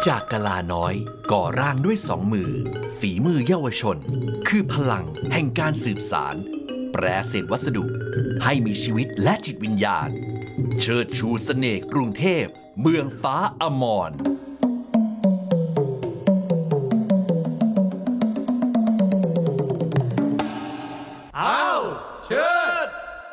จากกะลาน้อยก่อร่างด้วยสองมือฝีมือเยาวชนคือพลังแห่งการสืบสารแปรเศษวัสดุให้มีชีวิตและจิตวิญญาณเชิดชูเสน่ห์กรุงเทพเมืองฟ้าอมรอ้าวเชิด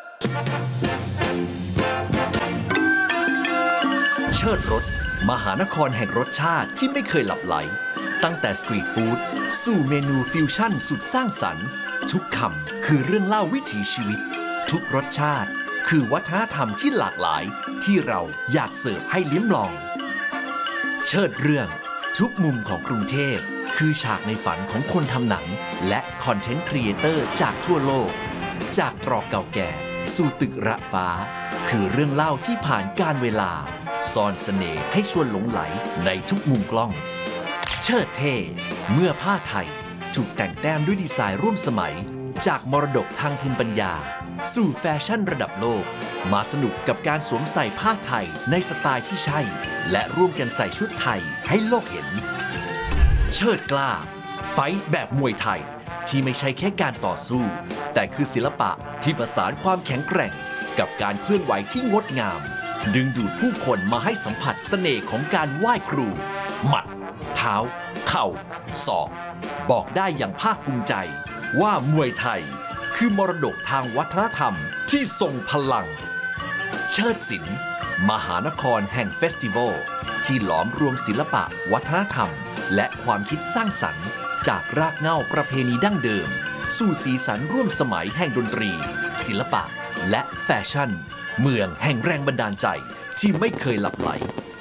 รถมหานครแห่งรสชาติที่ไม่เคยหลับไหลตั้งแต่สตรีทฟู้ดสู่เมนูฟิวชั่นสุดสร้างสรรค์ทุกคำคือเรื่องเล่าวิถีชีวิตทุกรสชาติคือวัฒนธรรมที่หลากหลายที่เราอยากเสิร์ฟให้ลิ้มลองเชิดเรื่องทุกมุมของกรุงเทพคือฉากในฝันของคนทำหนังและคอนเทนต์ครีเอเตอร์จากทั่วโลกจากตรอกเก่าแก่สู่ตึกระฟ้าคือเรื่องเล่าที่ผ่านกาลเวลาซ่อนเสน่ห์ให้ชวนหลงไหลในทุกมุมกล้องเชิดเท่เมื่อผ้าไทยถูกแต่งแต้มด้วยดีไซน์ร่วมสมัยจากมรดกทางภูมิปัญญาสู่แฟชั่นระดับโลกมาสนุกกับการสวมใส่ผ้าไทยในสไตล์ที่ใช่และร่วมกันใส่ชุดไทยให้โลกเห็นเชิดกล้าไฟท์แบบมวยไทยที่ไม่ใช่แค่การต่อสู้แต่คือศิลปะที่ประสานความแข็งแกร่งกับการเคลื่อนไหวที่งดงามดึงดูดผู้คนมาให้สัมผัสเสน่ห์ของการไหว้ครูหมัดเท้าเข่าศอกบอกได้อย่างภาคภูมิใจว่ามวยไทยคือมรดกทางวัฒนธรรมที่ทรงพลังเชิดศิลป์มหานครแห่งเฟสติวัลที่หลอมรวมศิลปะวัฒนธรรมและความคิดสร้างสรรค์จากรากเหง้าประเพณีดั้งเดิมสู่สีสันร่วมสมัยแห่งดนตรีศิลปะและแฟชั่นเมืองแห่งแรงบันดาลใจที่ไม่เคยหลับไหล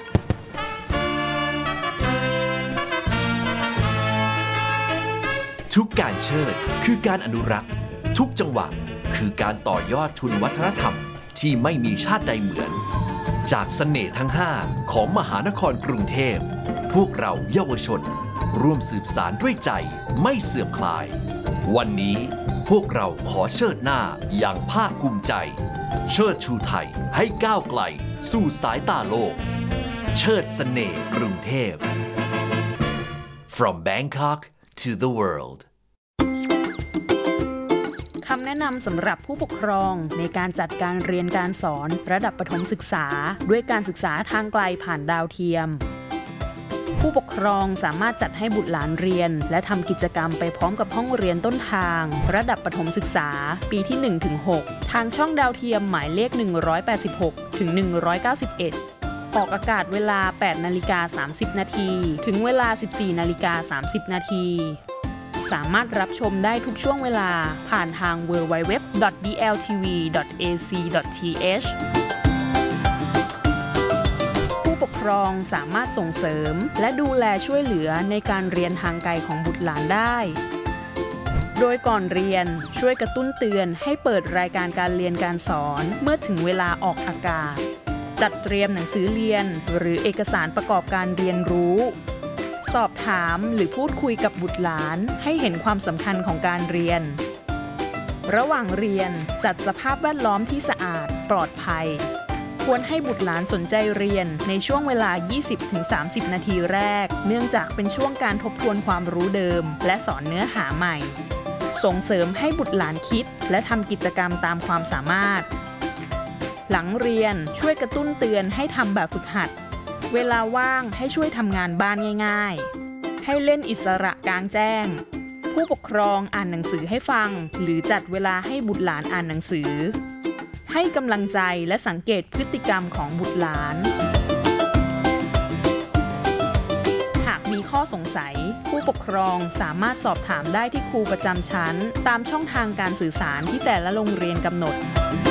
ทุกการเชิดคือการอนุรักษ์ทุกจังหวะคือการต่อยอดทุนวัฒนธรรมที่ไม่มีชาติใดเหมือนจากเสน่ห์ทั้ง5ของมหานครกรุงเทพพวกเราเยาวชนร่วมสืบสานด้วยใจไม่เสื่อมคลายวันนี้พวกเราขอเชิดหน้าอย่างภาคภูมิใจเชิดชูไทยให้ก้าวไกลสู่สายตาโลกเชิดเสน่ห์กรุงเทพ From Bangkok to the world คำแนะนำสำหรับผู้ปกครองในการจัดการเรียนการสอนระดับประถมศึกษาด้วยการศึกษาทางไกลผ่านดาวเทียมผู้ปกครองสามารถจัดให้บุตรหลานเรียนและทำกิจกรรมไปพร้อมกับห้องเรียนต้นทางระดับประถมศึกษาปีที่ 1-6 ทางช่องดาวเทียมหมายเลข186ถึง191ออกอากาศเวลา 8:30 น. ถึงเวลา 14:30 น. สามารถรับชมได้ทุกช่วงเวลาผ่านทาง www.bltv.ac.th ผู้ปกครองสามารถส่งเสริมและดูแลช่วยเหลือในการเรียนทางไกลของบุตรหลานได้โดยก่อนเรียนช่วยกระตุ้นเตือนให้เปิดรายการการเรียนการสอนเมื่อถึงเวลาออกอากาศจัดเตรียมหนังสือเรียนหรือเอกสารประกอบการเรียนรู้สอบถามหรือพูดคุยกับบุตรหลานให้เห็นความสำคัญของการเรียนระหว่างเรียนจัดสภาพแวดล้อมที่สะอาดปลอดภัยควรให้บุตรหลานสนใจเรียนในช่วงเวลา 20-30 นาทีแรกเนื่องจากเป็นช่วงการทบทวนความรู้เดิมและสอนเนื้อหาใหม่ส่งเสริมให้บุตรหลานคิดและทำกิจกรรมตามความสามารถหลังเรียนช่วยกระตุ้นเตือนให้ทำแบบฝึกหัดเวลาว่างให้ช่วยทำงานบ้านง่ายๆให้เล่นอิสระกลางแจ้งผู้ปกครองอ่านหนังสือให้ฟังหรือจัดเวลาให้บุตรหลานอ่านหนังสือให้กำลังใจและสังเกตพฤติกรรมของบุตรหลานหากมีข้อสงสัยผู้ปกครองสามารถสอบถามได้ที่ครูประจำชั้นตามช่องทางการสื่อสารที่แต่ละโรงเรียนกำหนด